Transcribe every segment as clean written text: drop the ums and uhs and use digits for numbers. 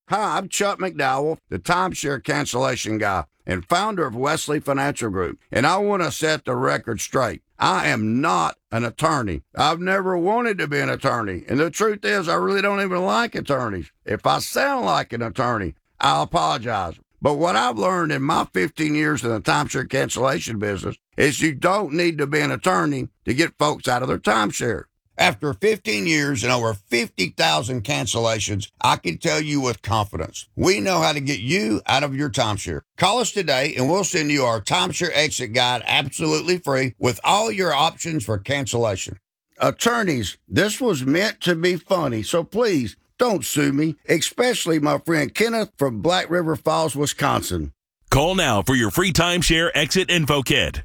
Hi, I'm Chuck McDowell, the timeshare cancellation guy and founder of Wesley Financial Group, and I want to set the record straight. I am not an attorney. I've never wanted to be an attorney, and the truth is I really don't even like attorneys. If I sound like an attorney, I'll apologize. But what I've learned in my 15 years in the timeshare cancellation business is you don't need to be an attorney to get folks out of their timeshare. After 15 years and over 50,000 cancellations, I can tell you with confidence, we know how to get you out of your timeshare. Call us today and we'll send you our timeshare exit guide absolutely free with all your options for cancellation. Attorneys, this was meant to be funny, so please don't sue me, especially my friend Kenneth from Black River Falls, Wisconsin. Call now for your free timeshare exit info kit.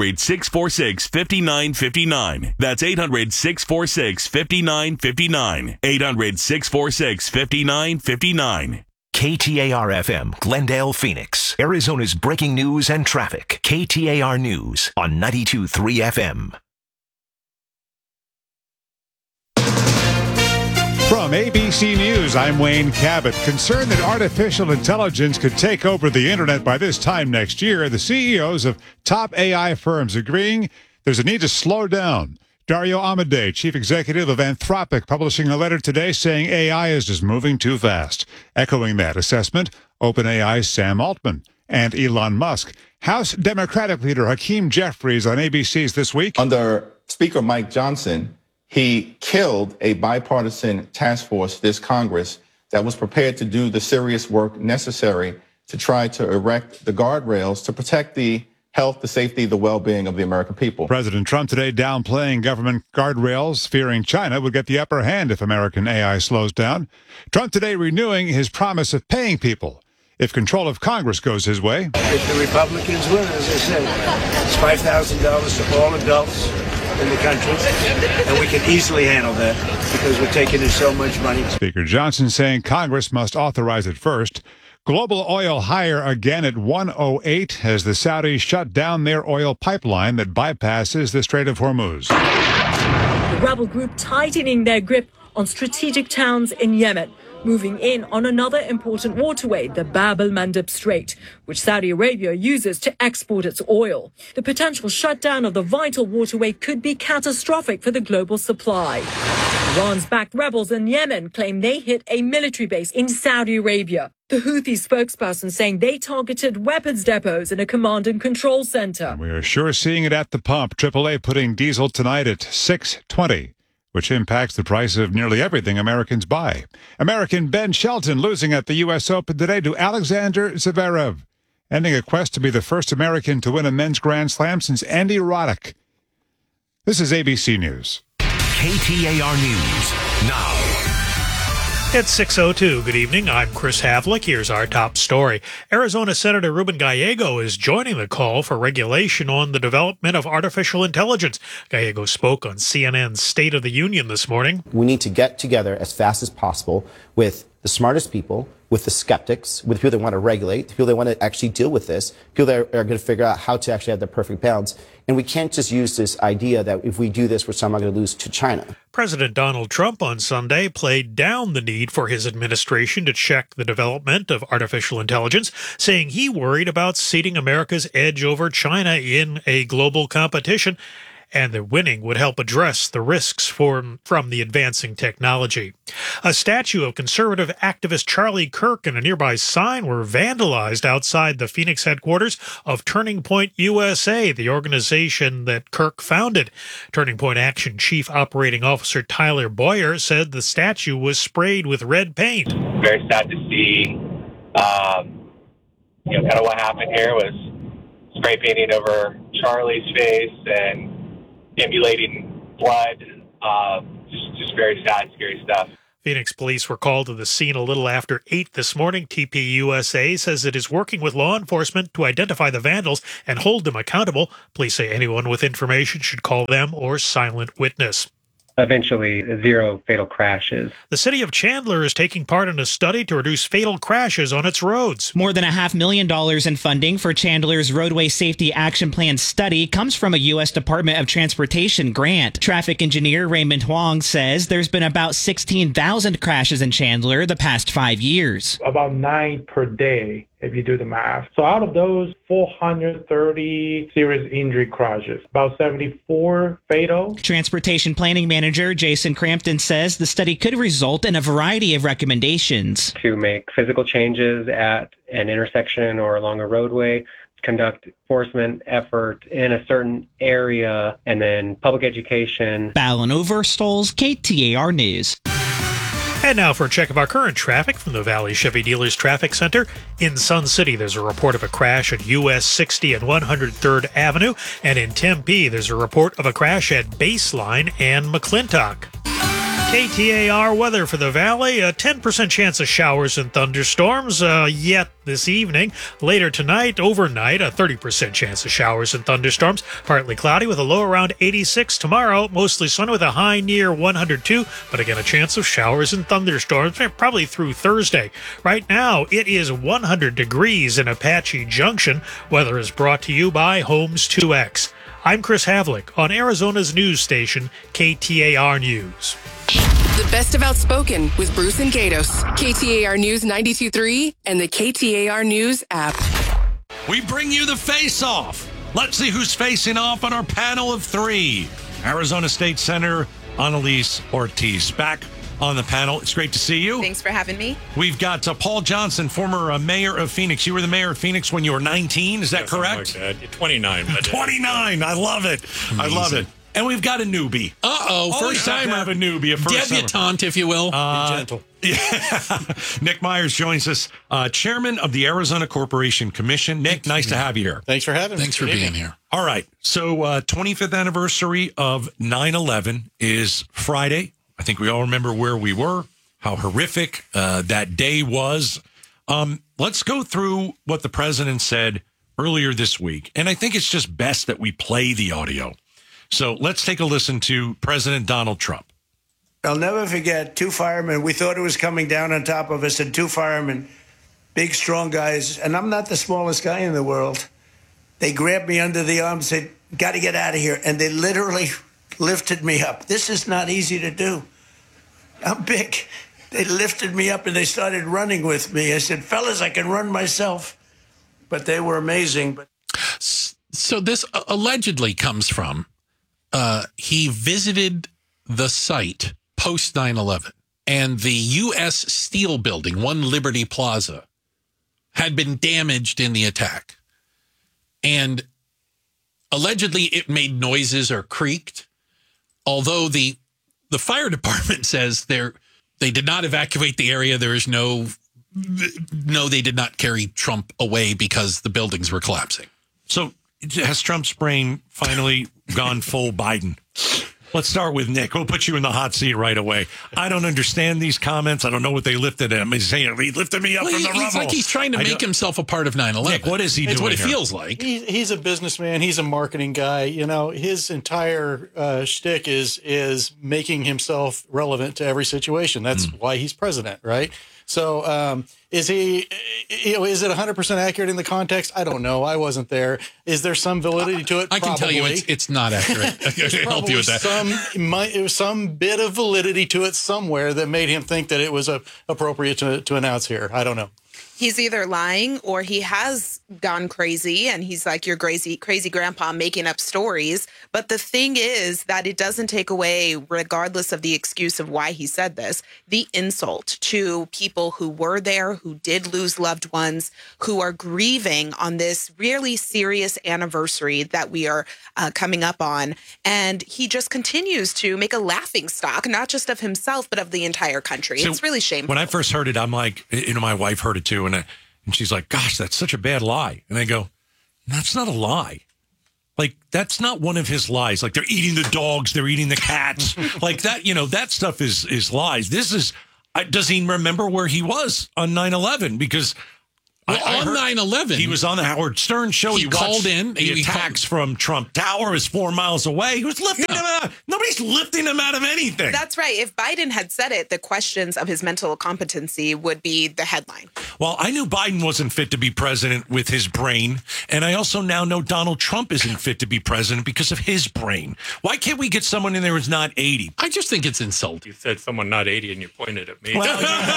800-646-5959. That's 800-646-5959. 800-646-5959. KTAR-FM, Glendale, Phoenix, Arizona's breaking news and traffic. KTAR News on 92.3 FM. From ABC News, I'm Wayne Cabot. Concerned that artificial intelligence could take over the internet by this time next year, the CEOs of top AI firms agreeing there's a need to slow down. Dario Amodei, chief executive of Anthropic, publishing a letter today saying AI is just moving too fast. Echoing that assessment, OpenAI's Sam Altman and Elon Musk. House Democratic leader Hakeem Jeffries on ABC's This Week. Under Speaker Mike Johnson, he killed a bipartisan task force, this Congress, that was prepared to do the serious work necessary to try to erect the guardrails to protect the health, the safety, the well-being of the American people. President Trump today downplaying government guardrails, fearing China would get the upper hand if American AI slows down. Trump today renewing his promise of paying people if control of Congress goes his way. If the Republicans win, as I said, it's $5,000 to all adults in the country, and we can easily handle that because we're taking in so much money. Speaker Johnson saying Congress must authorize it first. Global oil higher again at 108 as the Saudis shut down their oil pipeline that bypasses the Strait of Hormuz. The rebel group tightening their grip on strategic towns in Yemen, moving in on another important waterway, the Bab el-Mandeb Strait, which Saudi Arabia uses to export its oil. The potential shutdown of the vital waterway could be catastrophic for the global supply. Iran's backed rebels in Yemen claim they hit a military base in Saudi Arabia. The Houthi spokesperson saying they targeted weapons depots in a command and control center. We are sure seeing it at the pump. AAA putting diesel tonight at $6.20. Which impacts the price of nearly everything Americans buy. American Ben Shelton losing at the U.S. Open today to Alexander Zverev, ending a quest to be the first American to win a men's Grand Slam since Andy Roddick. This is ABC News. KTAR News now. It's 6:02. Good evening. I'm Chris Havlick. Here's our top story. Arizona Senator Ruben Gallego is joining the call for regulation on the development of artificial intelligence. Gallego spoke on CNN's State of the Union this morning. We need to get together as fast as possible with the smartest people, with the skeptics, with people that want to regulate, people that want to actually deal with this, people that are going to figure out how to actually have the perfect balance. And we can't just use this idea that if we do this, we're somehow going to lose to China. President Donald Trump on Sunday played down the need for his administration to check the development of artificial intelligence, saying he worried about ceding America's edge over China in a global competition, and that winning would help address the risks from the advancing technology. A statue of conservative activist Charlie Kirk and a nearby sign were vandalized outside the Phoenix headquarters of Turning Point USA, the organization that Kirk founded. Turning Point Action Chief Operating Officer Tyler Boyer said the statue was sprayed with red paint. Very sad to see, kind of what happened here was spray painting over Charlie's face and emulating blood, just very sad, scary stuff. Phoenix police were called to the scene a little after 8 this morning. TPUSA says it is working with law enforcement to identify the vandals and hold them accountable. Police say anyone with information should call them or silent witness. eventually 0 fatal crashes. The city of Chandler is taking part in a study to reduce fatal crashes on its roads. More than $500,000 in funding for Chandler's Roadway Safety Action Plan study comes from a U.S. Department of Transportation grant. Traffic engineer Raymond Huang says there's been about 16,000 crashes in Chandler the past 5 years. About 9 per day, if you do the math. So out of those, 430 serious injury crashes, about 74 fatal. Transportation planning manager Jason Crampton says the study could result in a variety of recommendations. To make physical changes at an intersection or along a roadway, conduct enforcement effort in a certain area, and then public education. Ballin Overstoles, KTAR News. And now for a check of our current traffic from the Valley Chevy Dealers Traffic Center. In Sun City, there's a report of a crash at US 60 and 103rd Avenue. And in Tempe, there's a report of a crash at Baseline and McClintock. KTAR weather for the Valley, a 10% chance of showers and thunderstorms yet this evening. Later tonight, overnight, a 30% chance of showers and thunderstorms. Partly cloudy with a low around 86. Tomorrow, mostly sunny with a high near 102. But again, a chance of showers and thunderstorms probably through Thursday. Right now, it is 100 degrees in Apache Junction. Weather is brought to you by Homes 2X. I'm Chris Havlick on Arizona's news station, KTAR News. The best of Outspoken with Bruce and Gatos. KTAR News 92.3 and the KTAR News app. We bring you the face-off. Let's see who's facing off on our panel of 3. Arizona State Senator Annalise Ortiz back on the panel. It's great to see you. Thanks for having me. We've got Paul Johnson, former mayor of Phoenix. You were the mayor of Phoenix when you were 19. Is that correct? Like that. 29. 29. I love it. Amazing. I love it. And we've got a newbie. First timer. Have a newbie, a first debutante, if you will. Gentle. Yeah. Nick Myers joins us, chairman of the Arizona Corporation Commission. Nick, nice to have you here. Thanks for having me. Thanks for being here. All right. So 25th anniversary of 9/11 is Friday. I think we all remember where we were, how horrific that day was. Let's go through what the president said earlier this week. And I think it's just best that we play the audio. So let's take a listen to President Donald Trump. I'll never forget 2 firemen. We thought it was coming down on top of us, and 2 firemen, big, strong guys. And I'm not the smallest guy in the world. They grabbed me under the arm and said, "Got to get out of here." And they literally lifted me up. This is not easy to do. I'm big. They lifted me up and they started running with me. I said, "Fellas, I can run myself." But they were amazing. So this allegedly comes from he visited the site post 9/11, and the U.S. Steel building, One Liberty Plaza, had been damaged in the attack. And allegedly it made noises or creaked, although the fire department says they did not evacuate the area. There is no, they did not carry Trump away because the buildings were collapsing. So has Trump's brain finally gone full Biden? Let's start with Nick. We'll put you in the hot seat right away. I don't understand these comments. I don't know what they lifted him. He's saying he lifted me up from the rubble. It's like he's trying to make himself a part of 9/11. Nick, what is he doing? It's what it here? feels like. He's a businessman. He's a marketing guy. You know, his entire shtick is making himself relevant to every situation. That's why he's president, right? So is he, is it 100% accurate in the context? I don't know. I wasn't there. Is there some validity to it? I can tell you it's not accurate. I can help you with that. There was some bit of validity to it somewhere that made him think that it was appropriate to announce here. I don't know. He's either lying or he has gone crazy and he's like your crazy grandpa making up stories. But the thing is that it doesn't take away, regardless of the excuse of why he said this, the insult to people who were there, who did lose loved ones, who are grieving on this really serious anniversary that we are coming up on. And he just continues to make a laughing stock, not just of himself, but of the entire country. So it's really shameful. When I first heard it, I'm like, my wife heard it too. And she's like, "Gosh, that's such a bad lie." And I go, "That's not a lie. Like, that's not one of his lies. Like, they're eating the dogs, they're eating the cats. Like that, that stuff is lies. This is, does he remember where he was on 9/11? Because Well, on 9/11, he was on the Howard Stern show. He called in. The attacks from Trump Tower is 4 miles away. He was lifting him out. Nobody's lifting him out of anything. That's right. If Biden had said it, the questions of his mental competency would be the headline. Well, I knew Biden wasn't fit to be president with his brain, and I also now know Donald Trump isn't fit to be president because of his brain. Why can't we get someone in there who's not 80? I just think it's insulting. You said someone not 80 and you pointed at me.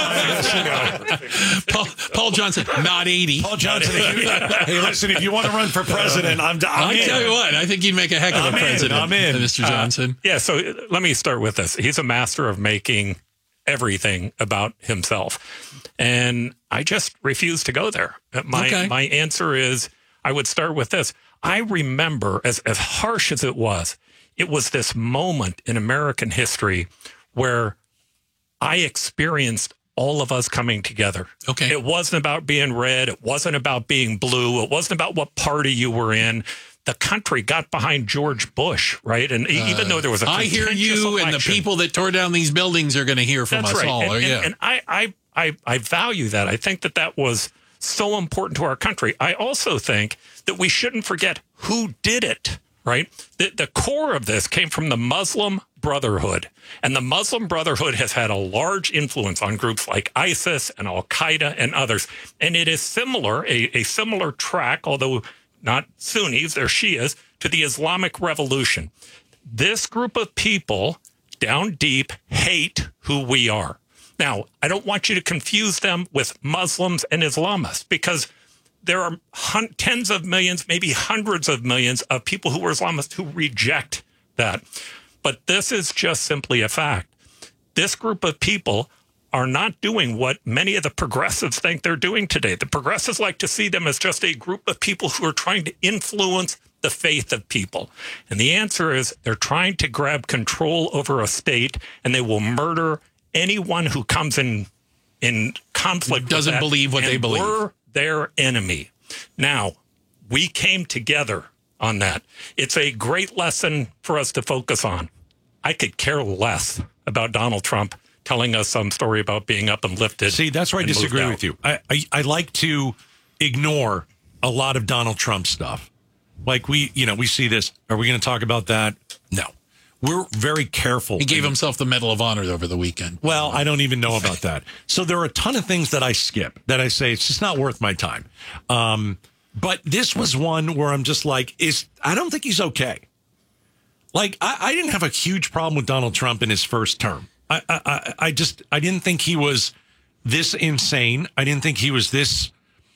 Well, Paul Johnson, not 80. Paul Johnson, hey, listen, if you want to run for president, I'm I'll tell you what, I think you'd make a heck of a president. I'm in. Mr. Johnson. Yeah, so let me start with this. He's a master of making everything about himself. And I just refuse to go there. My answer is, I would start with this. I remember, as harsh as it was this moment in American history where I experienced all of us coming together. Okay. It wasn't about being red. It wasn't about being blue. It wasn't about what party you were in. The country got behind George Bush, right? And even though there was a I hear you, election, and the people that tore down these buildings are going to hear from that's us right. all. And I value that. I think that was so important to our country. I also think that we shouldn't forget who did it, right? The core of this came from the Muslim Brotherhood. And the Muslim Brotherhood has had a large influence on groups like ISIS and Al-Qaeda and others. And it is similar, a similar track, although not Sunnis, they're Shias, to the Islamic Revolution. This group of people down deep hate who we are. Now, I don't want you to confuse them with Muslims and Islamists, because there are tens of millions, maybe hundreds of millions of people who are Islamists who reject that. But this is just simply a fact. This group of people are not doing what many of the progressives think they're doing today. The progressives like to see them as just a group of people who are trying to influence the faith of people. And the answer is they're trying to grab control over a state, and they will murder anyone who comes in conflict doesn't with that, believe what and they believe. We're their enemy. Now, we came together on that. It's a great lesson for us to focus on. I could care less about Donald Trump telling us some story about being up and lifted. See, that's where I disagree with you. I like to ignore a lot of Donald Trump stuff. Like we see this. Are we going to talk about that? No. We're very careful. He gave himself the Medal of Honor over the weekend. Well, I don't even know about that. So there are a ton of things that I skip, that I say it's just not worth my time. But this was one where I'm just like, I don't think he's okay. Like, I didn't have a huge problem with Donald Trump in his first term. I didn't think he was this insane. I didn't think he was this.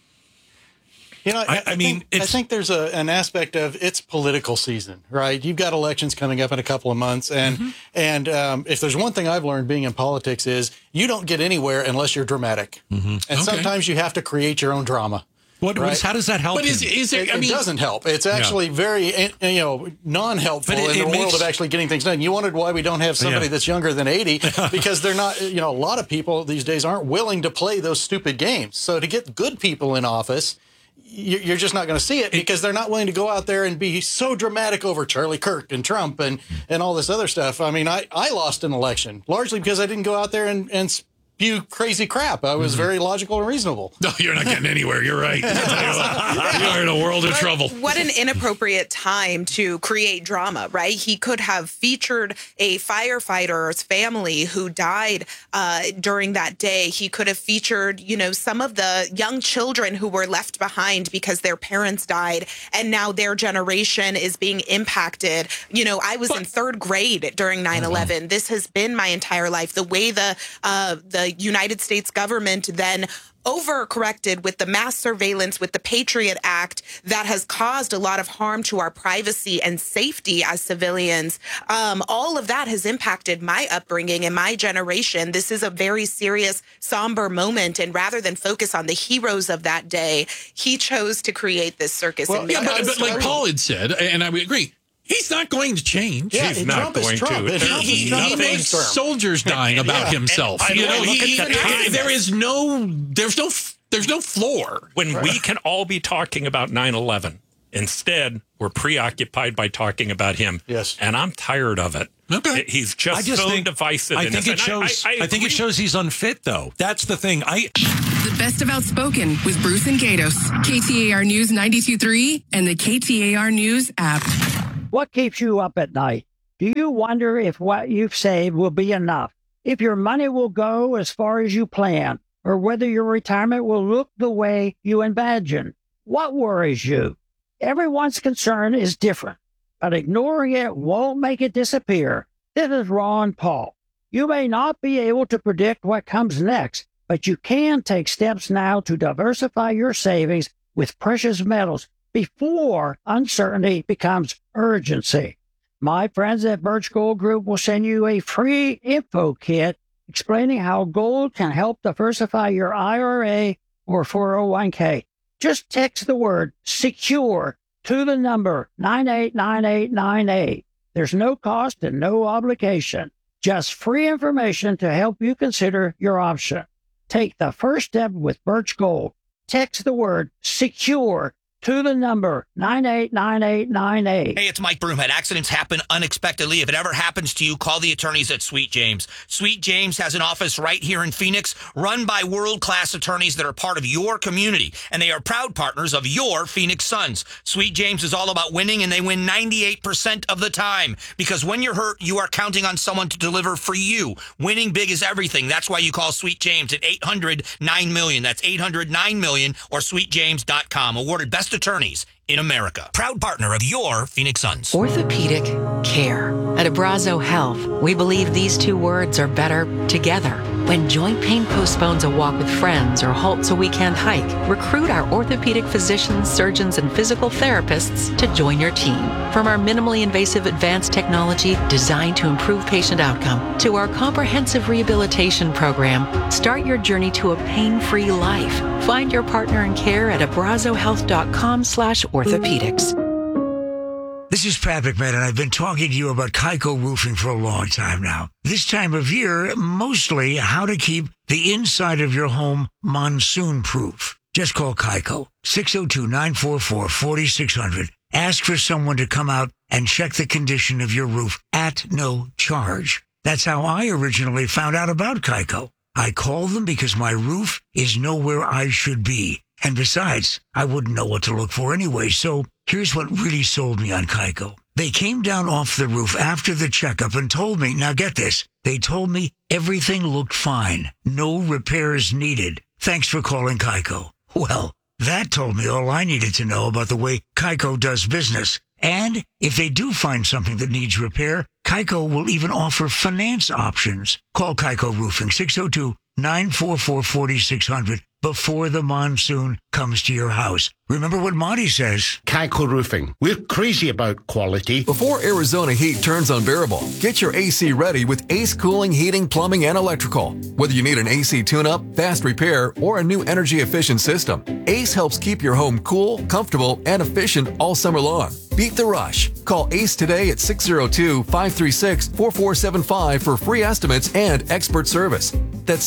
I think there's an aspect of it's political season, right? You've got elections coming up in a couple of months. And if there's one thing I've learned being in politics is you don't get anywhere unless you're dramatic. And sometimes you have to create your own drama. How does that help? But it doesn't help. It's actually very, non-helpful in the world of actually getting things done. You wondered why we don't have somebody that's younger than 80, because they're not, a lot of people these days aren't willing to play those stupid games. So to get good people in office, you're just not going to see it, because they're not willing to go out there and be so dramatic over Charlie Kirk and Trump and all this other stuff. I mean, I lost an election largely because I didn't go out there and spew crazy crap. I was very logical and reasonable. No, you're not getting anywhere. You're right. You're in a world of trouble. What an inappropriate time to create drama, right? He could have featured a firefighter's family who died during that day. He could have featured, some of the young children who were left behind because their parents died, and now their generation is being impacted. I was in third grade during 9/11. This has been my entire life. The way the United States government then overcorrected with the mass surveillance, with the Patriot Act, that has caused a lot of harm to our privacy and safety as civilians. All of that has impacted my upbringing and my generation. This is a very serious, somber moment. And rather than focus on the heroes of that day, he chose to create this circus. But like Paul had said, and I would agree, he's not going to change. Yeah, he's not going to. There's soldiers dying about himself. There's no floor. When we can all be talking about 9/11, instead we're preoccupied by talking about him. Yes, and I'm tired of it. Okay, he's just so divisive. I think it shows. I think it shows he's unfit, though. That's the thing. The Best of Outspoken with Bruce and Gatos. KTAR News 92.3 and the KTAR News app. What keeps you up at night? Do you wonder if what you've saved will be enough? If your money will go as far as you plan? Or whether your retirement will look the way you imagine? What worries you? Everyone's concern is different, but ignoring it won't make it disappear. This is Ron Paul. You may not be able to predict what comes next, but you can take steps now to diversify your savings with precious metals before uncertainty becomes urgency. My friends at Birch Gold Group will send you a free info kit explaining how gold can help diversify your IRA or 401k. Just text the word SECURE to the number 989898. There's no cost and no obligation. Just free information to help you consider your option. Take the first step with Birch Gold. Text the word SECURE to the number 989898. Hey, it's Mike Broomhead. Accidents happen unexpectedly. If it ever happens to you, call the attorneys at Sweet James. Sweet James has an office right here in Phoenix, run by world-class attorneys that are part of your community, and they are proud partners of your Phoenix Suns. Sweet James is all about winning, and they win 98% of the time, because when you're hurt, you are counting on someone to deliver for you. Winning big is everything. That's why you call Sweet James at 800-9-million. That's 800-9-million or sweetjames.com. Awarded Best Attorneys in America. Proud partner of your Phoenix Suns. Orthopedic care. At Abrazo Health, we believe these two words are better together. When joint pain postpones a walk with friends or halts a weekend hike, recruit our orthopedic physicians, surgeons, and physical therapists to join your team. From our minimally invasive advanced technology designed to improve patient outcome to our comprehensive rehabilitation program, start your journey to a pain-free life. Find your partner in care at abrazohealth.com/orthopedics. This is Pat McMahon, and I've been talking to you about Kaiko Roofing for a long time now. This time of year, mostly how to keep the inside of your home monsoon-proof. Just call Kaiko, 602-944-4600. Ask for someone to come out and check the condition of your roof at no charge. That's how I originally found out about Kaiko. I called them because my roof is nowhere I should be. And besides, I wouldn't know what to look for anyway, so here's what really sold me on Kaiko. They came down off the roof after the checkup and told me, now get this, they told me everything looked fine. No repairs needed. Thanks for calling Kaiko. Well, that told me all I needed to know about the way Kaiko does business. And if they do find something that needs repair, Kaiko will even offer finance options. Call Kaiko Roofing, 602-944-4600. Before the monsoon comes to your house. Remember what Monty says. Kaiko Roofing. We're crazy about quality. Before Arizona heat turns unbearable, get your AC ready with Ace Cooling, Heating, Plumbing, and Electrical. Whether you need an AC tune-up, fast repair, or a new energy-efficient system, Ace helps keep your home cool, comfortable, and efficient all summer long. Beat the rush. Call Ace today at 602-536-4475 for free estimates and expert service. That's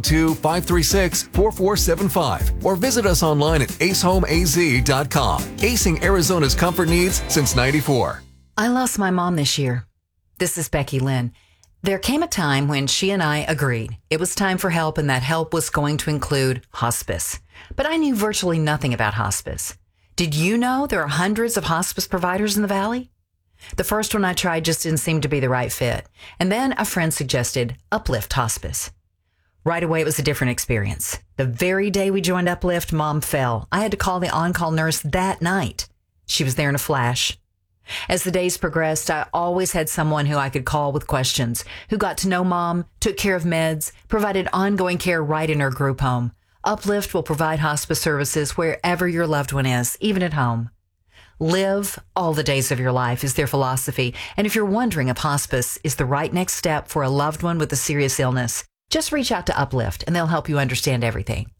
602-536-4475. Or visit us online at acehomeaz.com. Acing Arizona's comfort needs since '94. I lost my mom this year. This is Becky Lynn. There came a time when she and I agreed it was time for help, and that help was going to include hospice. But I knew virtually nothing about hospice. Did you know there are hundreds of hospice providers in the Valley? The first one I tried just didn't seem to be the right fit. And then a friend suggested Uplift Hospice. Right away, it was a different experience. The very day we joined Uplift, Mom fell. I had to call the on-call nurse that night. She was there in a flash. As the days progressed, I always had someone who I could call with questions, who got to know Mom, took care of meds, provided ongoing care right in her group home. Uplift will provide hospice services wherever your loved one is, even at home. Live all the days of your life is their philosophy. And if you're wondering if hospice is the right next step for a loved one with a serious illness, just reach out to Uplift and they'll help you understand everything.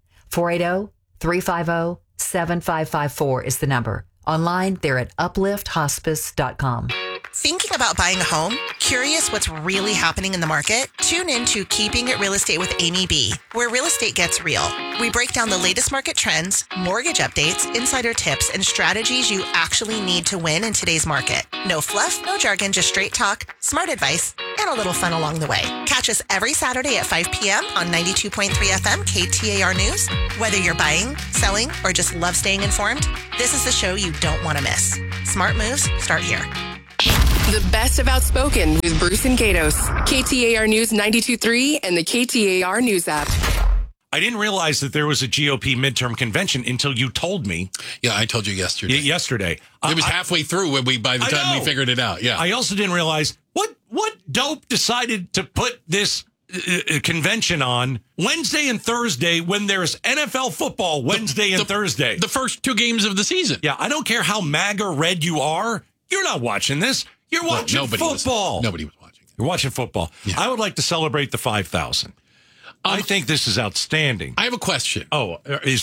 480-350-7554 is the number. Online, they're at uplifthospice.com. Thinking about buying a home? Curious what's really happening in the market? Tune in to Keeping It Real Estate with Amy B., where real estate gets real. We break down the latest market trends, mortgage updates, insider tips, and strategies you actually need to win in today's market. No fluff, no jargon, just straight talk, smart advice, and a little fun along the way. Catch us every Saturday at 5 p.m. on 92.3 FM KTAR News. Whether you're buying, selling, or just love staying informed, this is the show you don't want to miss. Smart moves start here. The best of Outspoken with Bruce and Gatos. KTAR News 92.3 and the KTAR News app. I didn't realize that there was a GOP midterm convention until you told me. Yeah, I told you yesterday. Yesterday. It was halfway through when by the time we figured it out. Yeah. I also didn't realize what dope decided to put this convention on Wednesday and Thursday when there's NFL football Wednesday and Thursday. The first 2 games of the season. Yeah, I don't care how MAGA red you are. You're not watching this. You're watching football. Nobody was watching. You're watching football. Yeah. I would like to celebrate the 5,000. I think this is outstanding. I have a question. Will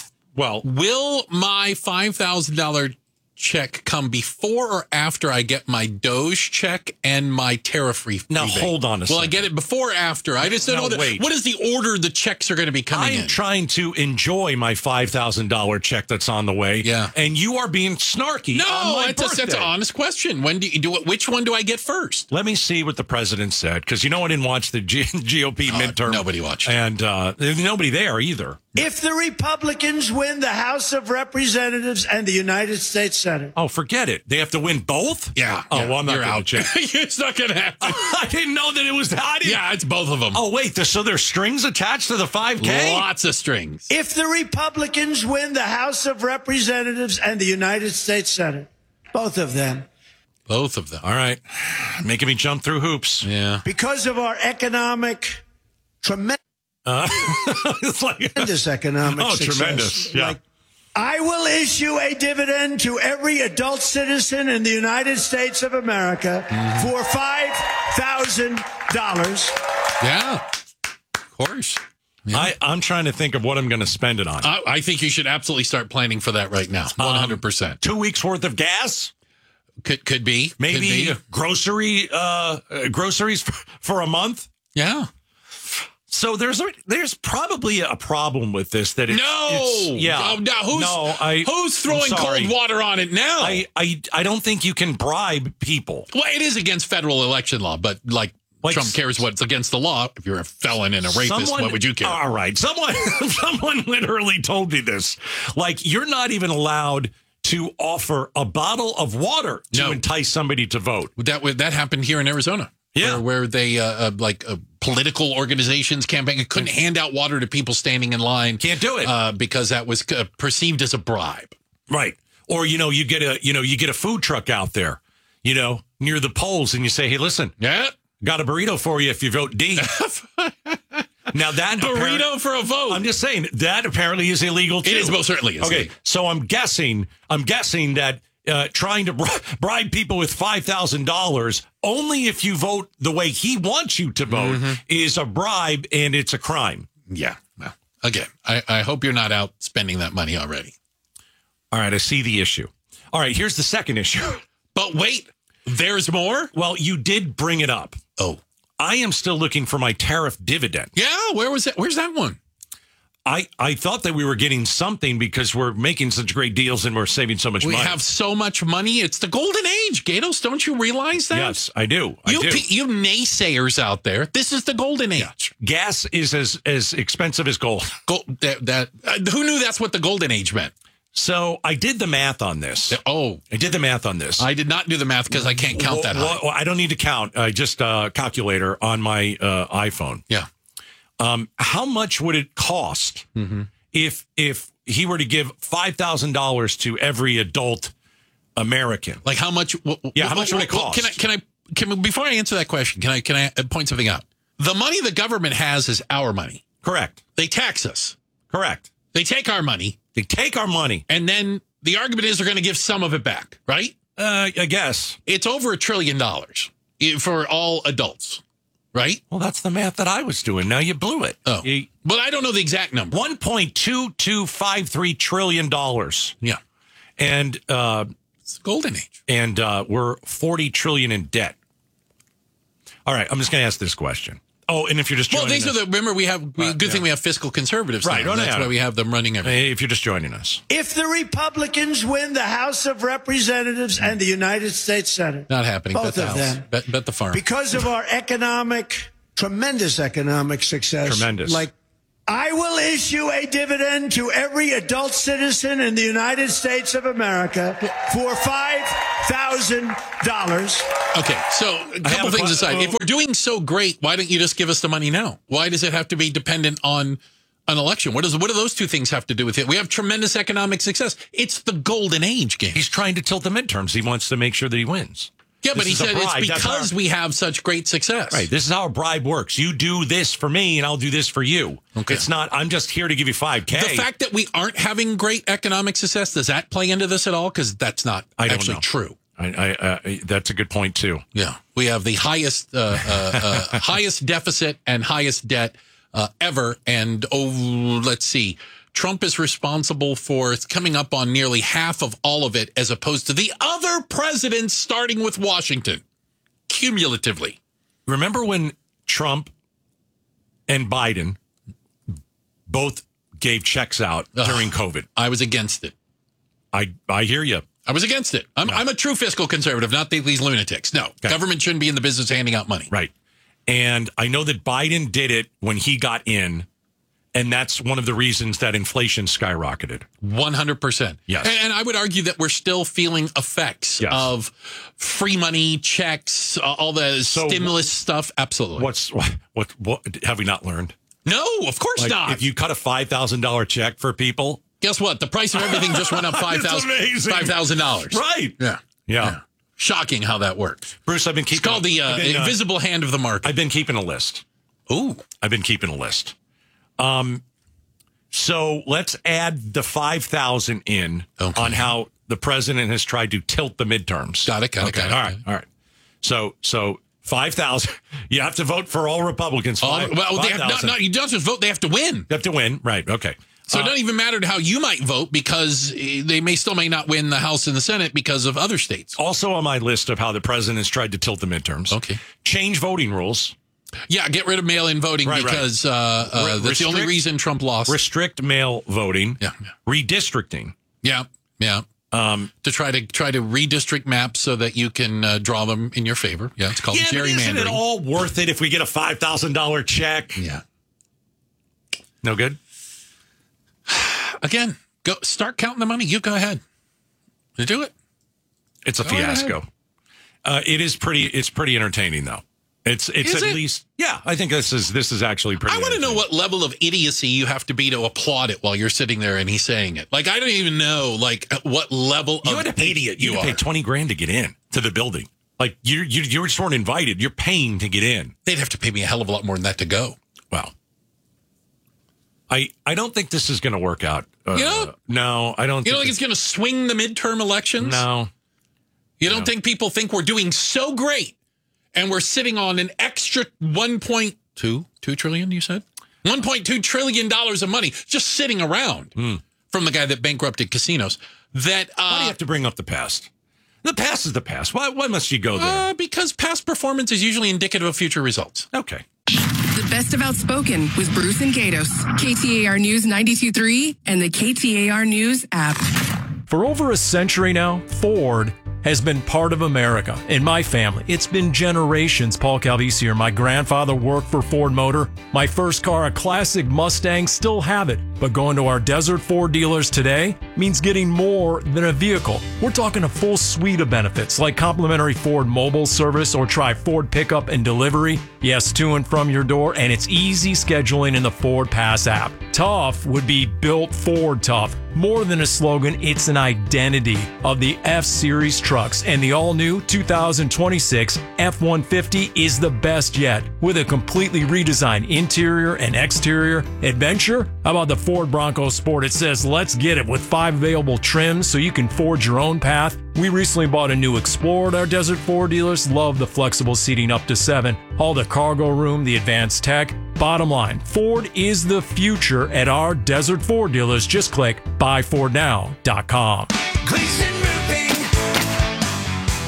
my $5,000 check come before or after I get my Doge check and my tariff refund? Now, hold on a second. Will I get it before or after? I just don't know. What is the order the checks are going to be coming in? I'm trying to enjoy my $5,000 check that's on the way. Yeah. And you are being snarky. No, that's an honest question. When do you do it? Which one do I get first? Let me see what the president said, because I didn't watch the GOP midterm. Nobody watched. And there's nobody there either. If the Republicans win the House of Representatives and the United States Senate. Oh, forget it. They have to win both? Yeah. Oh, well, I'm not going to check. It's not going to happen. I didn't know that it was that. Yeah, it's both of them. Oh, wait. So there's strings attached to the 5K? Lots of strings. If the Republicans win the House of Representatives and the United States Senate, both of them. Both of them. All right. Making me jump through hoops. Yeah. Because of our tremendous economic success. Tremendous. Yeah. I will issue a dividend to every adult citizen in the United States of America for $5,000. Yeah, of course. Yeah. I'm trying to think of what I'm going to spend it on. I think you should absolutely start planning for that right now. 100%. 2 weeks worth of gas? Could be. Maybe groceries for a month? Yeah. So there's probably a problem with this that who's throwing cold water on it now? I don't think you can bribe people. Well, it is against federal election law, but like Trump cares what's against the law. If you're a felon and a rapist, what would you care? All right, someone literally told me this. Like, you're not even allowed to offer a bottle of water to entice somebody to vote. That happened here in Arizona. Yeah, where they political organizations campaign couldn't hand out water to people standing in line. Can't do it because that was perceived as a bribe. Right. Or you get a food truck out there, near the polls, and you say, "Hey, listen, got a burrito for you if you vote D." Now that burrito for a vote. I'm just saying that apparently is illegal too. It is, most certainly is. Okay, illegal. So I'm guessing that. Trying to bribe people with $5,000 only if you vote the way he wants you to vote is a bribe, and it's a crime. Yeah. Well, again, I hope you're not out spending that money already. All right, I see the issue. All right, here's the second issue. But wait, there's more? Well, you did bring it up. Oh. I am still looking for my tariff dividend. Yeah, where was that? Where's that one? I thought that we were getting something because we're making such great deals and we're saving so much money. We have so much money. It's the golden age, Gatos. Don't you realize that? Yes, I do. You naysayers out there, this is the golden age. Yeah. Gas is as expensive as gold. Who knew that's what the golden age meant? So I did the math on this. I did the math on this. I did not do the math because I can't count that high. Well, I don't need to count. I just calculator on my iPhone. Yeah. How much would it cost if he were to give $5,000 to every adult American? Like how much? How much would it cost? Can I before I answer that question, can I point something out? The money the government has is our money. Correct. They tax us. Correct. They take our money. And then the argument is they're going to give some of it back, right? I guess. It's over $1 trillion for all adults. Right? Well, that's the math that I was doing. Now you blew it. Oh. But I don't know the exact number. $1.2253 trillion. Yeah. And it's the golden age. And we're $40 trillion in debt. All right, I'm just going to ask this question. Oh, and if you're just joining these us. are remember good thing we have fiscal conservatives. Right. Now. That's why we have them running everything. If you're just joining us. If the Republicans win the House of Representatives and the United States Senate. Not happening. Both bet the of house. them. Bet the farm. Because of our tremendous economic success. Tremendous. Like, I will issue a dividend to every adult citizen in the United States of America for $5,000. Okay, so a couple things aside. If we're doing so great, why don't you just give us the money now? Why does it have to be dependent on an election? What do those two things have to do with it? We have tremendous economic success. It's the golden age game. He's trying to tilt the midterms. He wants to make sure that he wins. Yeah, but he said it's because we have such great success. Right. This is how a bribe works. You do this for me, and I'll do this for you. Okay. It's not, I'm just here to give you $5K. The fact that we aren't having great economic success, does that play into this at all? Because that's not actually true. That's a good point, too. Yeah. We have the highest highest deficit and highest debt ever. And, let's see. Trump is responsible for coming up on nearly half of all of it, as opposed to the other presidents, starting with Washington, cumulatively. Remember when Trump and Biden both gave checks out during COVID? I was against it. I hear you. I was against it. I'm a true fiscal conservative, not these lunatics. No, government shouldn't be in the business of handing out money. Right. And I know that Biden did it when he got in. And that's one of the reasons that inflation skyrocketed. 100%. Yes. And I would argue that we're still feeling effects of free money, checks, all the stimulus stuff. Absolutely. What have we not learned? No, of course not. If you cut a $5,000 check for people. Guess what? The price of everything just went up $5,000. Right. Yeah. Shocking how that works. Bruce, I've been keeping... It's called the invisible hand of the market. I've been keeping a list. Ooh. I've been keeping a list. So let's add the 5,000 in on how the president has tried to tilt the midterms. Got it. All right. So 5,000. You have to vote for all Republicans. They have, you don't just vote; they have to win. They have to win, right? Okay. So it doesn't even matter how you might vote, because they may not win the House and the Senate because of other states. Also on my list of how the president has tried to tilt the midterms. Okay. Change voting rules. Yeah, get rid of mail-in voting because that's the only reason Trump lost. Restrict mail voting. Yeah. Redistricting. Yeah. To try to redistrict maps so that you can draw them in your favor. Yeah, it's called gerrymandering. But isn't it all worth it if we get a $5,000 check? Yeah. No good? Again, go start counting the money. You go ahead. You do it. It's a fiasco. It's pretty entertaining though. It's at least, yeah, I think this is actually pretty. I want to know what level of idiocy you have to be to applaud it while you're sitting there and he's saying it. Like, I don't even know, like, what level of idiot you are. You pay $20,000 to get in to the building. Like, you just weren't invited. You're paying to get in. They'd have to pay me a hell of a lot more than that to go. Well, I don't think this is going to work out. No, I don't. You don't think it's going to swing the midterm elections? No. You don't think people think we're doing so great and we're sitting on an extra $2 trillion, you said? $1.2 trillion of money just sitting around from the guy that bankrupted casinos. Why do you have to bring up the past? The past is the past. Why must you go there? Because past performance is usually indicative of future results. Okay. The best of Outspoken with Bruce and Gatos. KTAR News 92.3 and the KTAR News app. For over a century now, Ford has been part of America. In my family, it's been generations. Paul Calvisi here. My grandfather worked for Ford Motor. My first car, a classic Mustang, still have it. But going to our Desert Ford dealers today means getting more than a vehicle. We're talking a full suite of benefits like complimentary Ford mobile service, or try Ford pickup and delivery. Yes, to and from your door, and it's easy scheduling in the Ford Pass app. Tough would be built Ford tough. More than a slogan, it's an identity of the F-Series trucks, and the all-new 2026 F-150 is the best yet. With a completely redesigned interior and exterior. Adventure? How about the Ford Bronco Sport? It says, let's get it, with 5 available trims so you can forge your own path. We recently bought a new Explorer at our Desert Ford dealers. Love the flexible seating up to 7. All the cargo room, the advanced tech. Bottom line, Ford is the future at our Desert Ford dealers. Just click buyfordnow.com. Gleason Roofing.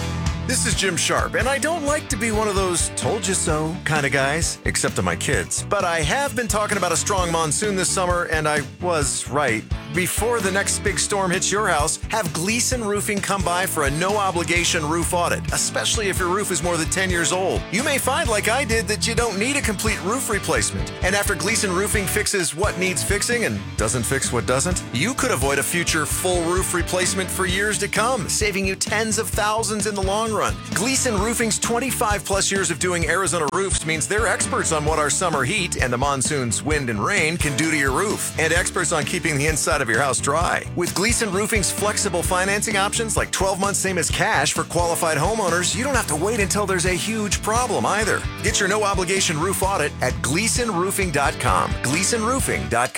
This is Jim Sharp, and I don't like to be one of those told you so kind of guys, except to my kids. But I have been talking about a strong monsoon this summer, and I was right. Before the next big storm hits your house, have Gleason Roofing come by for a no-obligation roof audit, especially if your roof is more than 10 years old. You may find, like I did, that you don't need a complete roof replacement. And after Gleason Roofing fixes what needs fixing and doesn't fix what doesn't, you could avoid a future full roof replacement for years to come, saving you tens of thousands in the long run. Gleason Roofing's 25-plus years of doing Arizona roofs means they're experts on what our summer heat and the monsoon's wind and rain can do to your roof, and experts on keeping the inside of your house dry. With Gleason Roofing's flexible financing options like 12 months same as cash for qualified homeowners, you don't have to wait until there's a huge problem either. Get your no-obligation roof audit at GleasonRoofing.com. GleasonRoofing.com.